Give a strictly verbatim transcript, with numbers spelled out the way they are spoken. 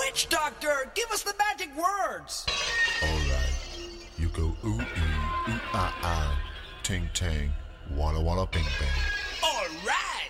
Witch doctor, give us the magic words. All right. You go ooh ee, ooh ah ah, ting tang, walla walla bing bang.